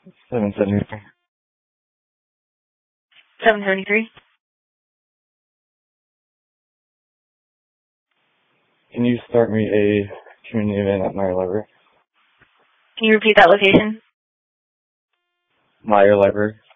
773. 773. Can you start me a community event at Meyer Library? Can you repeat that location? Meyer Library.